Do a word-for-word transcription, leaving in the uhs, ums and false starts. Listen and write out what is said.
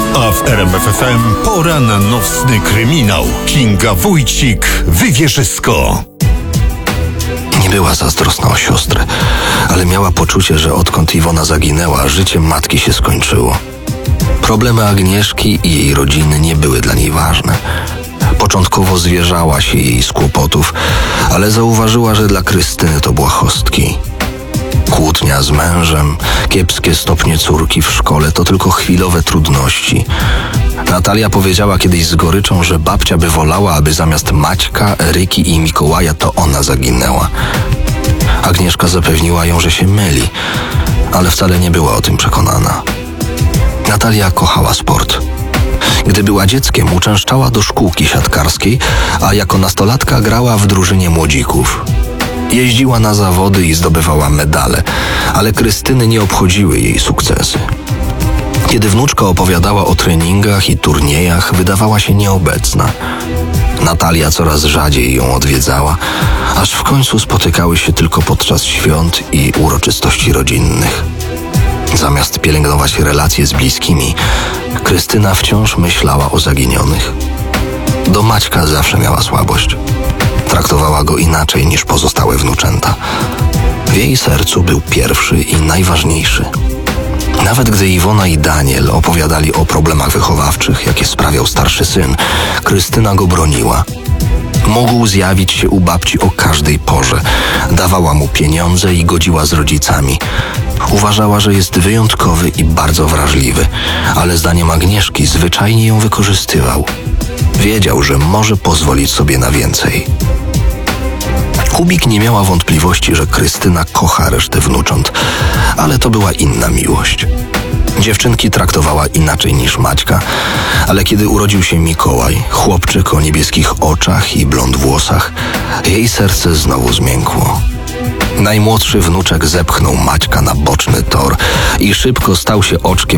A w R M F F M pora na nocny kryminał. Kinga Wójcik, Wywierzysko. Nie była zazdrosna o siostrę, ale miała poczucie, że odkąd Iwona zaginęła, życie matki się skończyło. Problemy Agnieszki i jej rodziny nie były dla niej ważne. Początkowo zwierzała się jej z kłopotów, ale zauważyła, że dla Krystyny to błahostki. Kłótnia z mężem, kiepskie stopnie córki w szkole to tylko chwilowe trudności. Natalia powiedziała kiedyś z goryczą, że babcia by wolała, aby zamiast Maćka, Eryki i Mikołaja to ona zaginęła. Agnieszka zapewniła ją, że się myli, ale wcale nie była o tym przekonana. Natalia kochała sport. Gdy była dzieckiem, uczęszczała do szkółki siatkarskiej, a jako nastolatka grała w drużynie młodzików. Jeździła na zawody i zdobywała medale, ale Krystyny nie obchodziły jej sukcesy. Kiedy wnuczka opowiadała o treningach i turniejach, wydawała się nieobecna. Natalia coraz rzadziej ją odwiedzała, aż w końcu spotykały się tylko podczas świąt i uroczystości rodzinnych. Zamiast pielęgnować relacje z bliskimi, Krystyna wciąż myślała o zaginionych. Do Maćka zawsze miała słabość. Traktowała go inaczej niż pozostałe wnuczęta. W jej sercu był pierwszy i najważniejszy. Nawet gdy Iwona i Daniel opowiadali o problemach wychowawczych, jakie sprawiał starszy syn, Krystyna go broniła. Mógł zjawić się u babci o każdej porze. Dawała mu pieniądze i godziła z rodzicami. Uważała, że jest wyjątkowy i bardzo wrażliwy, ale zdaniem Agnieszki zwyczajnie ją wykorzystywał. Wiedział, że może pozwolić sobie na więcej. Kubik nie miała wątpliwości, że Krystyna kocha resztę wnucząt, ale to była inna miłość. Dziewczynki traktowała inaczej niż Maćka, ale kiedy urodził się Mikołaj, chłopczyk o niebieskich oczach i blond włosach, jej serce znowu zmiękło. Najmłodszy wnuczek zepchnął Maćka na boczny tor i szybko stał się oczkiem